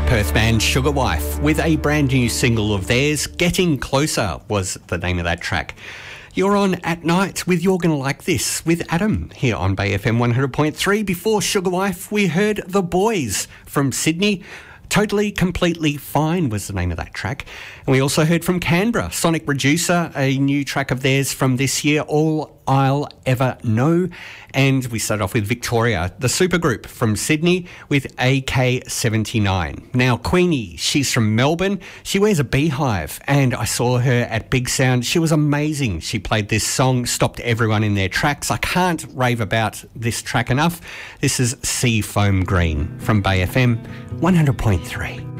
Perth band Sugar Wife with a brand new single of theirs, Getting Closer was the name of that track. You're on At Night with You're Gonna Like This with Adam here on Bay FM 100.3. Before Sugar Wife, we heard The Boys from Sydney. Totally, Completely Fine was the name of that track. And we also heard from Canberra, Sonic Reducer, a new track of theirs from this year, All I'll Ever Know. And we started off with Victoria, the supergroup from Sydney with AK-79. Now, Queenie, she's from Melbourne. She wears a beehive and I saw her at Big Sound. She was amazing. She played this song, stopped everyone in their tracks. I can't rave about this track enough. This is Sea Foam Green from Bay FM 100.3.